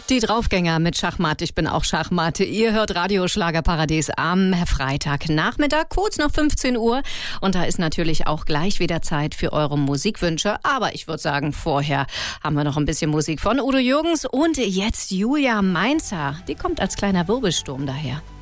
Die Draufgänger mit Schachmatt. Ich bin auch Schachmatt. Ihr hört Radio Schlagerparadies am Freitagnachmittag, kurz nach 15 Uhr. Und da ist natürlich auch gleich wieder Zeit für eure Musikwünsche. Aber ich würde sagen, vorher haben wir noch ein bisschen Musik von Udo Jürgens. Und jetzt Julia Mainzer. Die kommt als kleiner Wirbelsturm daher.